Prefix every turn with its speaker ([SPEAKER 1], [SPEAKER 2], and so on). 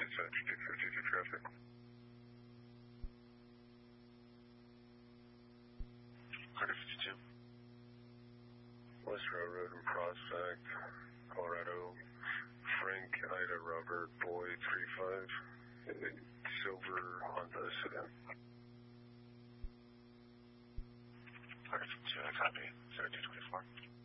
[SPEAKER 1] Dispatch 252 traffic.
[SPEAKER 2] Carter 52.
[SPEAKER 1] West Railroad and Prospect, Colorado. Frank Ida Robert Boy 35. Silver Honda sedan.
[SPEAKER 2] Carter 52, I copy. 0224.